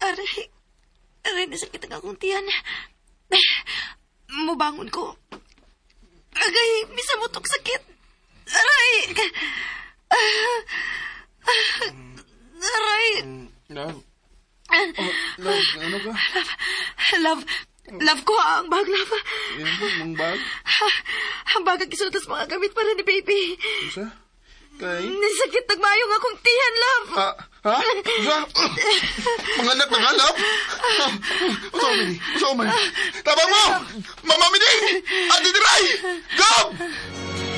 Aray. Aray, nasakit ang akong tiyan. Mubangon ko. Agay, misamutok sakit. Aray. Aray. Love. Oh, love, ano ka? Love ko ang bag, love. Yan, mong bag? Ang bag ang isutas mga gamit para ni baby. Isa? Kay? Nisakit nagmayong akong tiyan, love. Ha? Isa? Mga anak na nga, love? Usaw, man. Tabang mo! Mama Mini! Ate Diray! Go!